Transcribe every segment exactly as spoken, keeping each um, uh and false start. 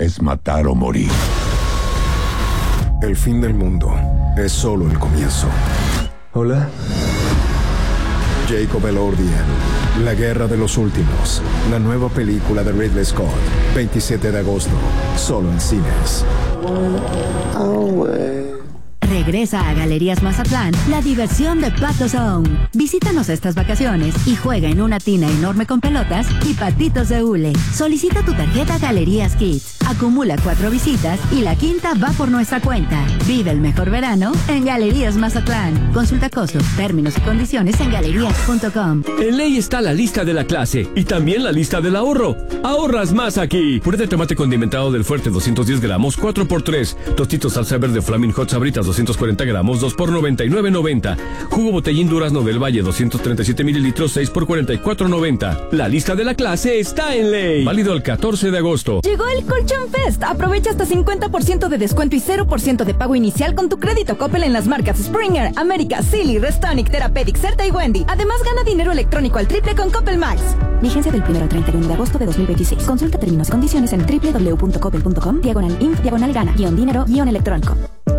es matar o morir. El fin del mundo es solo el comienzo. Hola. Jacob Elordi en La Guerra de los Últimos, la nueva película de Ridley Scott, veintisiete de agosto, solo en cines. Regresa a Galerías Mazatlán la diversión de Pato Zone. Visítanos estas vacaciones y juega en una tina enorme con pelotas y patitos de hule. Solicita tu tarjeta Galerías Kids. Acumula cuatro visitas y la quinta va por nuestra cuenta. Vive el mejor verano en Galerías Mazatlán. Consulta costos, términos y condiciones en galerías punto com. En Ley está la lista de la clase y también la lista del ahorro. Ahorras más aquí. Puré de tomate condimentado del Fuerte doscientos diez gramos, cuatro por tres. Tostitos salsa verde Flaming Hot Sabritas doscientos cuarenta gramos, dos por noventa y nueve noventa. Jugo Botellín Durazno del Valle doscientos treinta y siete mililitros, seis por cuarenta y cuatro noventa. La lista de la clase está en Ley. Válido el catorce de agosto. Llegó el Colchón Fest. Aprovecha hasta cincuenta por ciento de descuento y cero por ciento de pago inicial con tu crédito Coppel en las marcas Springer, América, Silly, Restonic, Therapeutic, Certa y Wendy. Además, gana dinero electrónico al triple con Coppel Max. Vigencia del primero al treinta y uno de agosto de dos mil veintiséis. Consulta términos y condiciones en doble u doble u doble u punto coppel punto com, diagonal inf, diagonal gana, guión dinero, guión electrónico.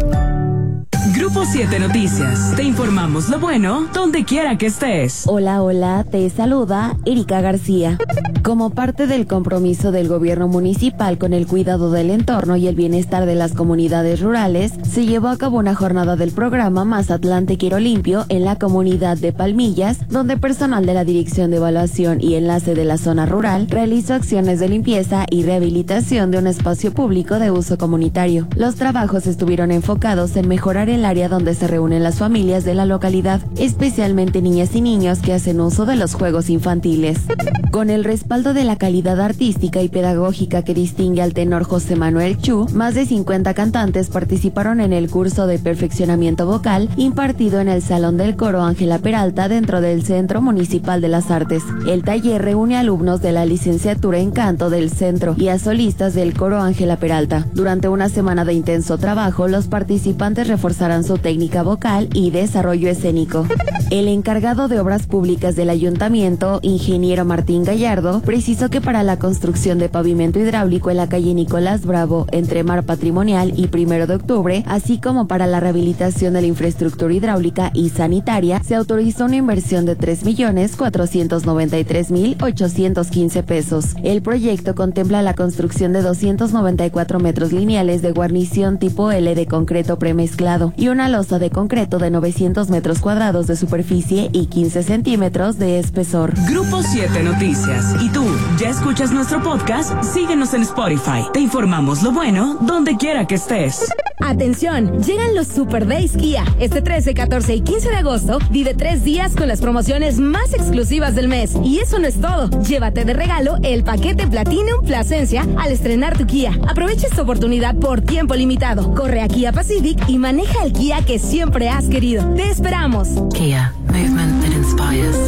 Grupo siete Noticias. Te informamos lo bueno donde quiera que estés. Hola, hola, te saluda Erika García. Como parte del compromiso del gobierno municipal con el cuidado del entorno y el bienestar de las comunidades rurales, se llevó a cabo una jornada del programa Mazatlán Te Quiero Limpio en la comunidad de Palmillas, donde personal de la Dirección de Evaluación y Enlace de la Zona Rural realizó acciones de limpieza y rehabilitación de un espacio público de uso comunitario. Los trabajos estuvieron enfocados en mejorar el área donde se reúnen las familias de la localidad, especialmente niñas y niños que hacen uso de los juegos infantiles. Con el respaldo de la calidad artística y pedagógica que distingue al tenor José Manuel Chu, más de cincuenta cantantes participaron en el curso de perfeccionamiento vocal impartido en el Salón del Coro Ángela Peralta dentro del Centro Municipal de las Artes. El taller reúne a alumnos de la licenciatura en canto del centro y a solistas del Coro Ángela Peralta. Durante una semana de intenso trabajo, los participantes reforzarán su técnica vocal y desarrollo escénico. El encargado de obras públicas del ayuntamiento, ingeniero Martín Gallardo, precisó que para la construcción de pavimento hidráulico en la calle Nicolás Bravo, entre Mar Patrimonial y Primero de Octubre, así como para la rehabilitación de la infraestructura hidráulica y sanitaria, se autorizó una inversión de tres millones cuatrocientos noventa y tres mil ochocientos quince pesos. El proyecto contempla la construcción de doscientos noventa y cuatro metros lineales de guarnición tipo L de concreto premezclado y una losa de concreto de novecientos metros cuadrados de superficie y quince centímetros de espesor. Grupo siete Noticias. ¿Y tú, ya escuchas nuestro podcast? Síguenos en Spotify. Te informamos lo bueno donde quiera que estés. Atención, llegan los Super Days Kia. Este trece, catorce y quince de agosto vive tres días con las promociones más exclusivas del mes. Y eso no es todo. Llévate de regalo el paquete Platinum Plasencia al estrenar tu Kia. Aprovecha esta oportunidad por tiempo limitado. Corre a Kia Pacific y maneja el Kia que siempre has querido. ¡Te esperamos! Kia, movement that inspires.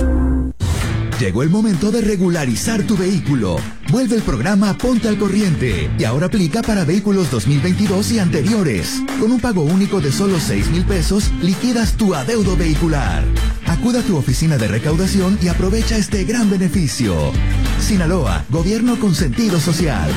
Llegó el momento de regularizar tu vehículo. Vuelve el programa Ponte al Corriente y ahora aplica para vehículos dos mil veintidós y anteriores. Con un pago único de solo seis mil pesos, liquidas tu adeudo vehicular. Acuda a tu oficina de recaudación y aprovecha este gran beneficio. Sinaloa, gobierno con sentido social.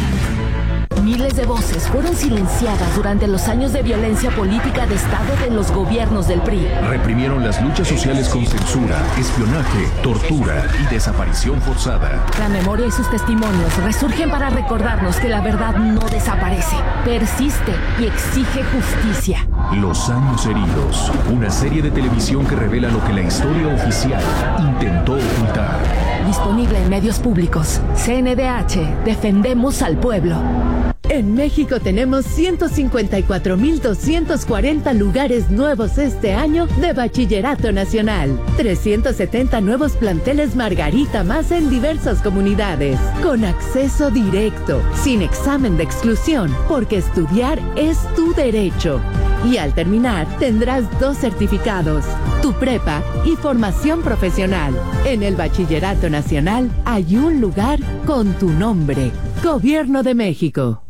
Miles de voces fueron silenciadas durante los años de violencia política de Estado de los gobiernos del P R I. Reprimieron las luchas sociales con censura, espionaje, tortura y desaparición forzada. La memoria y sus testimonios resurgen para recordarnos que la verdad no desaparece, persiste y exige justicia. Los años heridos, una serie de televisión que revela lo que la historia oficial intentó ocultar. Disponible en medios públicos. C N D H, defendemos al pueblo. En México tenemos ciento cincuenta y cuatro mil doscientos cuarenta lugares nuevos este año de Bachillerato Nacional. trescientos setenta nuevos planteles Margarita más en diversas comunidades. Con acceso directo, sin examen de exclusión, porque estudiar es tu derecho. Y al terminar, tendrás dos certificados, tu prepa y formación profesional. En el Bachillerato Nacional hay un lugar con tu nombre. Gobierno de México.